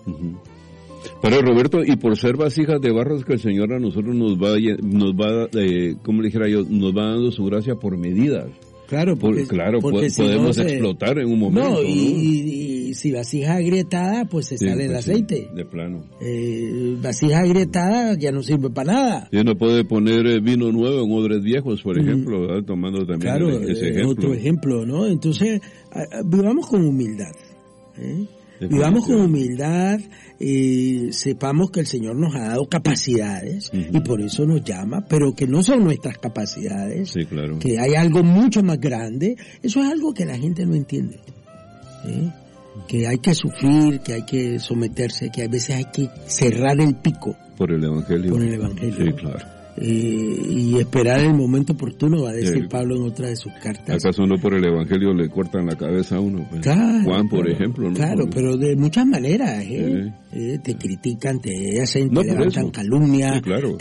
Uh-huh. Pero Roberto, y por ser vasijas de barro es que el Señor a nosotros nos va como le dijera yo, nos va dando su gracia por medidas. Claro, porque podemos explotar en un momento. No, y si vasija agrietada, pues se sale el aceite. Sí, de plano. Vasija agrietada ya no sirve para nada. Y uno puede poner vino nuevo en odres viejos, por ejemplo, ¿verdad? Tomando también ese ejemplo. Otro ejemplo, ¿no? Entonces, vivamos con humildad. Vivamos con humildad, sepamos que el Señor nos ha dado capacidades y por eso nos llama, pero que no son nuestras capacidades, sí, claro. Que hay algo mucho más grande. Eso es algo que la gente no entiende, que hay que sufrir, que hay que someterse, que a veces hay que cerrar el pico por el Evangelio. Sí, claro. Y esperar el momento oportuno, va a decir Pablo en otra de sus cartas. ¿Acaso no por el Evangelio le cortan la cabeza a uno? Pues? Claro, Juan, por ejemplo, ¿no? Claro, pero de muchas maneras, te critican, te hacen, te levantan calumnia, sí, claro.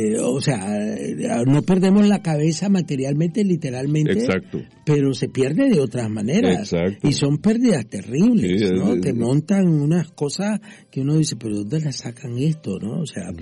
No perdemos la cabeza materialmente, literalmente. Exacto. Pero se pierde de otras maneras. Exacto. Y son pérdidas terribles, sí, ¿no? Te montan unas cosas que uno dice, pero ¿dónde la sacan esto, no? O sea,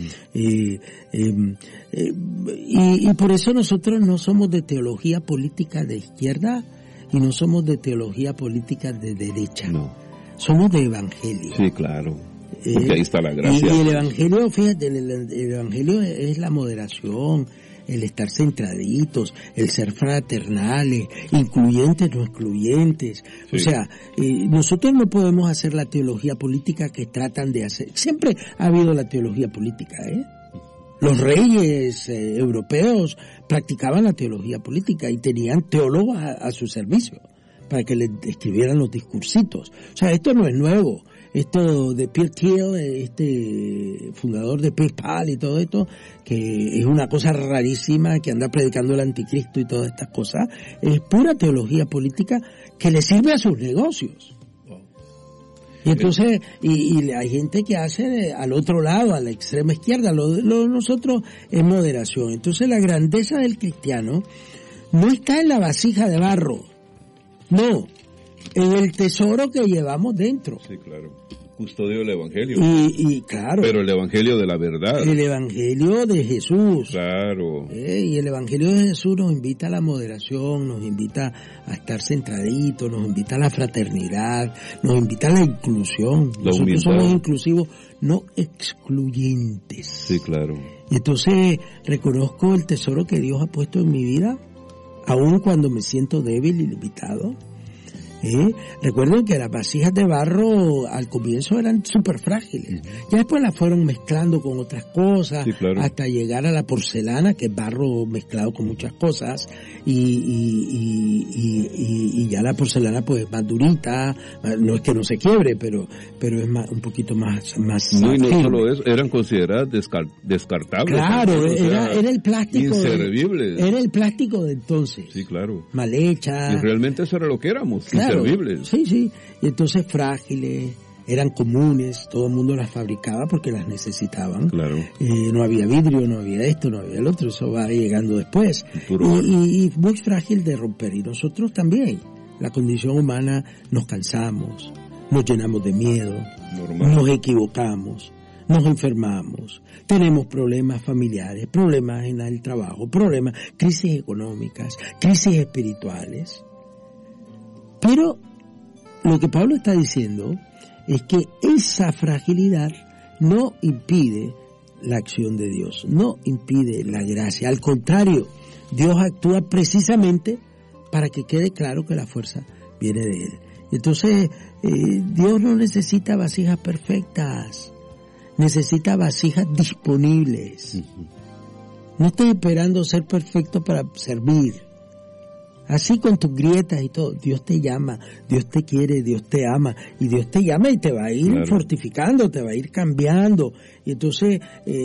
y por eso nosotros no somos de teología política de izquierda y no somos de teología política de derecha. No. Somos de evangelio. Sí, claro. Porque ahí está la gracia. Y el evangelio, fíjate, el evangelio es la moderación, el estar centraditos, el ser fraternales, incluyentes, no excluyentes. Sí. O sea, nosotros no podemos hacer la teología política que tratan de hacer. Siempre ha habido la teología política, Los reyes europeos practicaban la teología política y tenían teólogos a su servicio para que les escribieran los discursitos. O sea, esto no es nuevo. Esto de Pierre Thiel, fundador de PayPal y todo esto, que es una cosa rarísima, que anda predicando el anticristo y todas estas cosas, es pura teología política que le sirve a sus negocios. Y entonces, y hay gente que hace al otro lado, a la extrema izquierda, nosotros es moderación. Entonces la grandeza del cristiano no está en la vasija de barro, no, en el tesoro que llevamos dentro. Sí, claro. Custodio del Evangelio. Y claro. Pero el Evangelio de la verdad. El Evangelio de Jesús. Claro. Y el Evangelio de Jesús nos invita a la moderación, nos invita a estar centraditos, nos invita a la fraternidad, nos invita a la inclusión. Nosotros somos inclusivos, no excluyentes. Sí, claro. Y entonces reconozco el tesoro que Dios ha puesto en mi vida, aun cuando me siento débil y limitado. Recuerden que las vasijas de barro al comienzo eran súper frágiles. Ya después las fueron mezclando con otras cosas, sí, claro, hasta llegar a la porcelana, que es barro mezclado con muchas cosas, y ya la porcelana pues más durita, no es que no se quiebre, pero es un poquito más no, y no solo eso, eran consideradas descartables. Claro, era el plástico inservibles. Era el plástico de entonces. Sí, claro. Mal hecha. Y realmente eso era lo que éramos, claro, inservibles. Sí. Y entonces frágiles, eran comunes, todo el mundo las fabricaba porque las necesitaban. Claro. No había vidrio, no había esto, no había el otro, eso va llegando después. Y muy frágil de romper. Y nosotros también, la condición humana, nos cansamos, nos llenamos de miedo, nos equivocamos, nos enfermamos, tenemos problemas familiares, problemas en el trabajo, crisis económicas, crisis espirituales. Pero lo que Pablo está diciendo es que esa fragilidad no impide la acción de Dios, no impide la gracia. Al contrario, Dios actúa precisamente para que quede claro que la fuerza viene de Él. Entonces, Dios no necesita vasijas perfectas, necesita vasijas disponibles. No estés esperando ser perfecto para servir. Así con tus grietas y todo, Dios te llama, Dios te quiere, Dios te ama, y Dios te llama y te va a ir fortificando, te va a ir cambiando. Y entonces,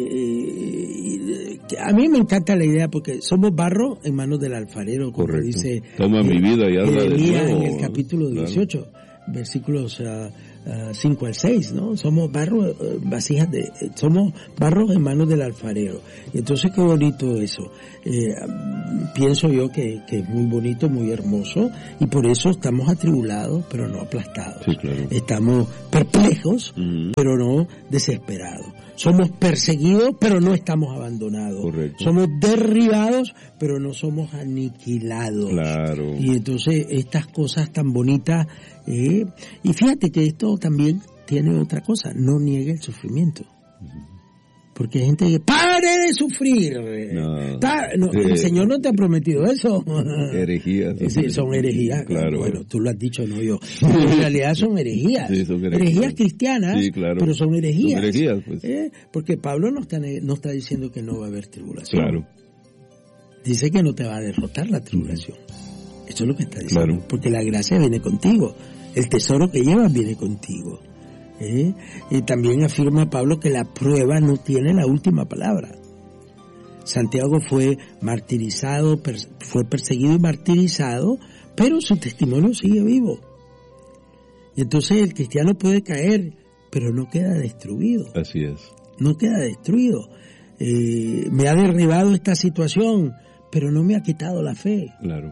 a mí me encanta la idea porque somos barro en manos del alfarero, como dice toma mi vida y hazla de nuevo. En el capítulo 18, versículos 5 al 6, ¿no? Somos barro, somos barros en manos del alfarero. Y entonces qué bonito eso. Pienso yo que es muy bonito, muy hermoso, y por eso estamos atribulados, pero no aplastados. Sí, claro. Estamos perplejos, pero no desesperados. Somos perseguidos, pero no estamos abandonados. Correcto. Somos derribados, pero no somos aniquilados. Claro. Y entonces estas cosas tan bonitas, y fíjate que esto también tiene otra cosa, no niegue el sufrimiento. Porque hay gente que ¡pare de sufrir! No, el Señor no te ha prometido eso. Herejías. Sí, son herejías. Claro. Bueno, tú lo has dicho, no yo. Pero en realidad son herejías. Sí, son herejías cristianas, sí, claro. Pero son herejías. Son herejías, pues. Porque Pablo no está diciendo que no va a haber tribulación. Claro. Dice que no te va a derrotar la tribulación. Eso es lo que está diciendo. Claro. Porque la gracia viene contigo. El tesoro que llevas viene contigo. Y también afirma Pablo que la prueba no tiene la última palabra. Santiago fue martirizado, fue perseguido y martirizado, pero su testimonio sigue vivo. Y entonces el cristiano puede caer, pero no queda destruido. Así es. No queda destruido. Me ha derribado esta situación, pero no me ha quitado la fe. Claro.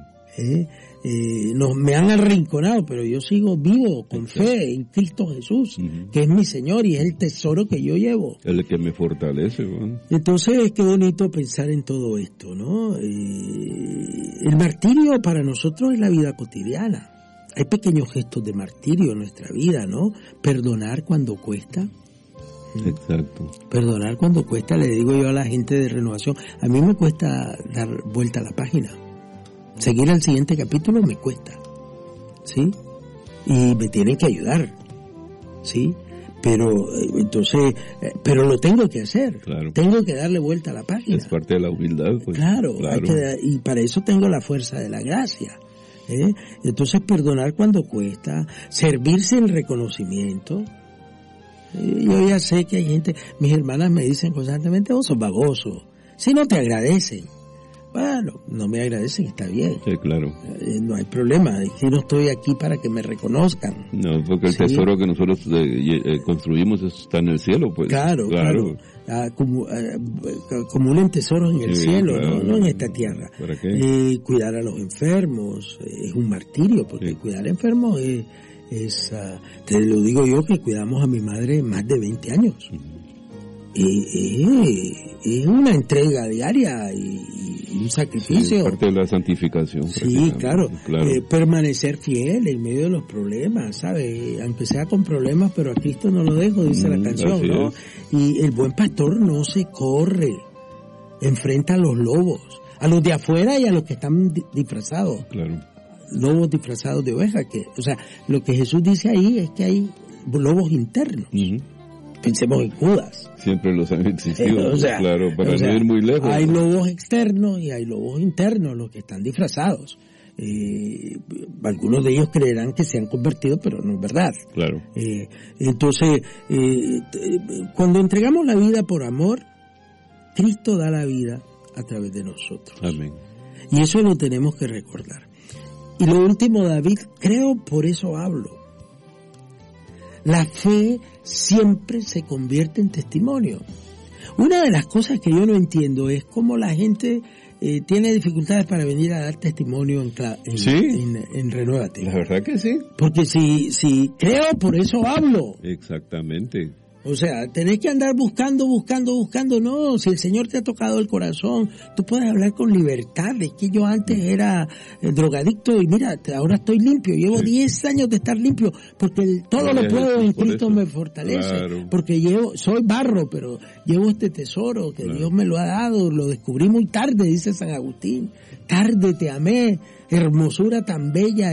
Me han arrinconado, pero yo sigo vivo con fe en Cristo Jesús, que es mi Señor y es el tesoro que yo llevo. El que me fortalece, ¿no? Entonces, qué bonito pensar en todo esto, ¿no? El martirio para nosotros es la vida cotidiana. Hay pequeños gestos de martirio en nuestra vida, ¿no? Perdonar cuando cuesta. Exacto. Perdonar cuando cuesta, le digo yo a la gente de Renovación, a mí me cuesta dar vuelta a la página. Seguir al siguiente capítulo me cuesta, ¿sí? Y me tienen que ayudar, ¿sí? Pero entonces, pero lo tengo que hacer. Claro. Tengo que darle vuelta a la página. Es parte de la humildad, pues. Claro. Y para eso tengo la fuerza de la gracia. Entonces perdonar cuando cuesta, servirse en reconocimiento. Yo ya sé que hay gente, mis hermanas me dicen constantemente, vos sos vagoso, si no te agradecen. Bueno, no me agradecen, está bien. Sí, claro. No hay problema, es que no estoy aquí para que me reconozcan. No, porque el tesoro que nosotros construimos está en el cielo, pues. Claro. Acumulen tesoros en el cielo, claro, no en esta tierra. ¿Para qué? Cuidar a los enfermos es un martirio, porque cuidar enfermos te lo digo yo, que cuidamos a mi madre más de 20 años. Es una entrega diaria y un sacrificio. Sí, parte de la santificación. Sí, claro. Permanecer fiel en medio de los problemas, ¿sabes? Aunque sea con problemas, pero a Cristo no lo dejo, dice la canción, ¿no? Y el buen pastor no se corre, enfrenta a los lobos, a los de afuera y a los que están disfrazados. Claro. Lobos disfrazados de ovejas, o sea, lo que Jesús dice ahí es que hay lobos internos. Pensemos en Judas. Siempre los han existido, claro, para no ir muy lejos. Hay lobos externos y hay lobos internos, los que están disfrazados. Algunos de ellos creerán que se han convertido, pero no es verdad. Claro. Entonces, cuando entregamos la vida por amor, Cristo da la vida a través de nosotros. Amén. Y eso lo tenemos que recordar. Y lo último, David, creo, por eso hablo. La fe siempre se convierte en testimonio. Una de las cosas que yo no entiendo es cómo la gente tiene dificultades para venir a dar testimonio en Renuévate. La verdad que sí. Porque si creo, por eso hablo. Exactamente. O sea, tenés que andar buscando, no, si el Señor te ha tocado el corazón, tú puedes hablar con libertad. Es que yo antes era drogadicto y mira, ahora estoy limpio, llevo 10 años de estar limpio, porque todo lo puedo en Cristo me fortalece, claro. Porque soy barro, pero llevo este tesoro que Dios me lo ha dado, lo descubrí muy tarde, dice San Agustín, tarde te amé, hermosura tan bella,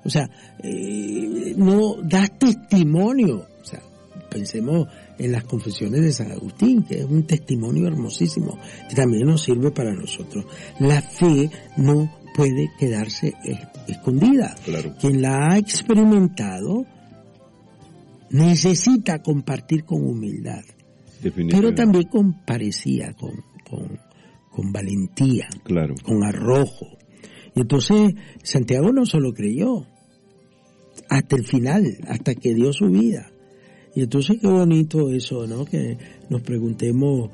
no das testimonio, o sea, pensemos en las confesiones de San Agustín, que es un testimonio hermosísimo, que también nos sirve para nosotros. La fe no puede quedarse escondida. Claro. Quien la ha experimentado necesita compartir con humildad, pero también con parecía, con valentía, claro, con arrojo. Y entonces Santiago no solo creyó, hasta el final, hasta que dio su vida. Y entonces qué bonito eso, ¿no? Que nos preguntemos,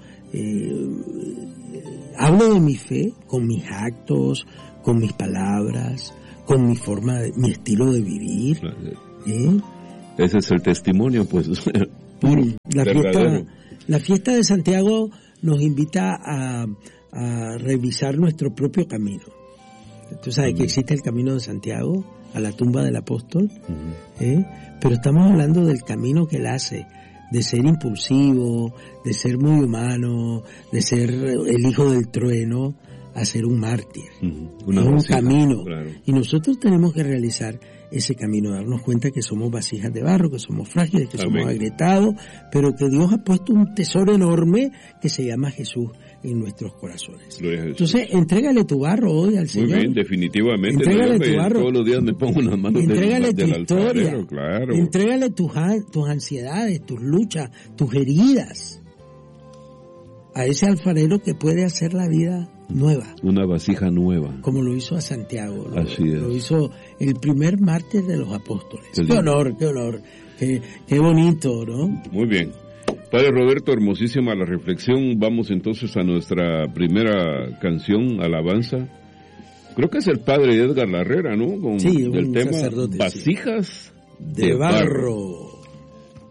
hablo de mi fe con mis actos, con mis palabras, con mi forma, mi estilo de vivir. Ese es el testimonio, pues, puro, la fiesta de Santiago nos invita a revisar nuestro propio camino. Tú sabes que existe el camino de Santiago a la tumba del apóstol, pero estamos hablando del camino que él hace, de ser impulsivo, de ser muy humano, de ser el hijo del trueno, a ser un mártir. Es un camino, claro. Y nosotros tenemos que realizar ese camino, darnos cuenta que somos vasijas de barro, que somos frágiles, que somos agrietados, pero que Dios ha puesto un tesoro enorme que se llama Jesús en nuestros corazones. Entonces, entrégale tu barro hoy al Señor. Muy bien, definitivamente. Entrégale tu barro. Todos los días me pongo unas manos entrégale tu historia. Alfarero, claro. Entrégale tus ansiedades, tus luchas, tus heridas a ese alfarero que puede hacer la vida nueva. Una vasija nueva. Como lo hizo a Santiago. Así es. Lo hizo el primer mártir de los apóstoles. Qué honor. Qué bonito, ¿no? Muy bien. Padre Roberto, hermosísima la reflexión. Vamos entonces a nuestra primera canción, alabanza. Creo que es el padre Edgar Larrera, ¿no? Sí, del tema sacerdote, vasijas de barro.